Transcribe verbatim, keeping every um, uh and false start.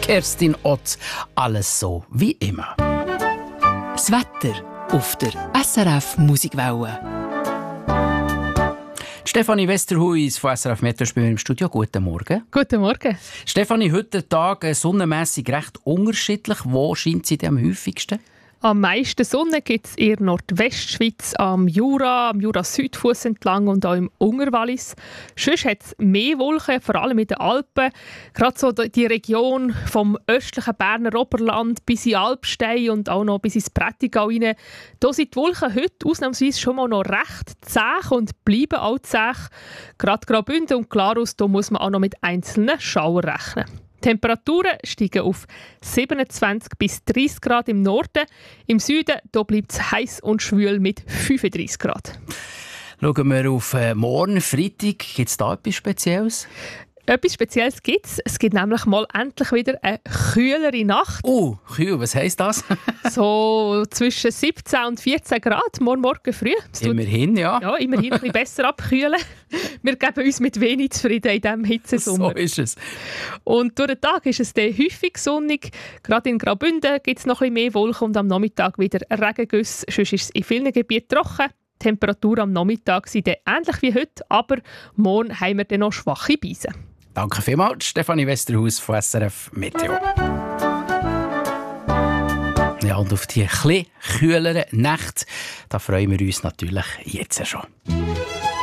Kerstin Ott. Alles so wie immer. Das Wetter auf der S R F Musikwelle. Stefanie Westerhuis von S R F Meteo ist bei mir im Studio. Guten Morgen. Guten Morgen. Stefanie, heute der Tag sonnenmässig recht unterschiedlich. Wo scheint sie denn am häufigsten? Am meisten Sonne gibt es in der Nordwestschweiz, am Jura, am Jura-Südfuss entlang und auch im Ungerwallis. Sonst hat es mehr Wolken, vor allem in den Alpen. Gerade so die Region vom östlichen Berner Oberland bis in Alpstein und auch noch bis ins Prättigau rein. Da sind die Wolken heute ausnahmsweise schon mal noch recht zäh und bleiben auch zäh. Gerade Graubünden und Glarus, da muss man auch noch mit einzelnen Schauern rechnen. Die Temperaturen steigen auf siebenundzwanzig bis dreißig Grad im Norden. Im Süden bleibt es heiß und schwül mit fünfunddreißig Grad. Schauen wir auf äh, morgen, Freitag. Gibt es da etwas Spezielles? Etwas Spezielles gibt es. Es gibt nämlich mal endlich wieder eine kühlere Nacht. Oh, kühl, was heisst das? So zwischen siebzehn und vierzehn Grad, morgen Morgen früh. Das immerhin, ja. Ja, immerhin ein bisschen besser abkühlen. Wir geben uns mit wenig zufrieden in diesem Hitzesommer. So ist es. Und durch den Tag ist es dann häufig sonnig. Gerade in Graubünden gibt es noch ein bisschen mehr Wolken und am Nachmittag wieder Regengüsse. Sonst ist es in vielen Gebieten trocken. Die Temperatur am Nachmittag sind dann ähnlich wie heute, aber morgen haben wir dann noch schwache Beise. Danke vielmals, Stefanie Westerhuis von S R F Meteo. Ja, und auf die etwas kühleren Nächte, da freuen wir uns natürlich jetzt schon.